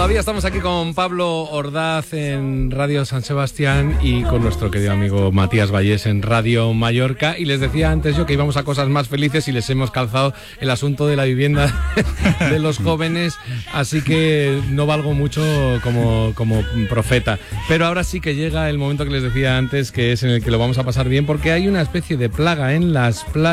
Todavía estamos aquí con Pablo Ordaz en Radio San Sebastián y con nuestro querido amigo Matías Vallés en Radio Mallorca. Y les decía antes yo que íbamos a cosas más felices y les hemos calzado el asunto de la vivienda de los jóvenes, así que no valgo mucho como profeta. Pero ahora sí que llega el momento que les decía antes, que es en el que lo vamos a pasar bien, porque hay una especie de plaga en las playas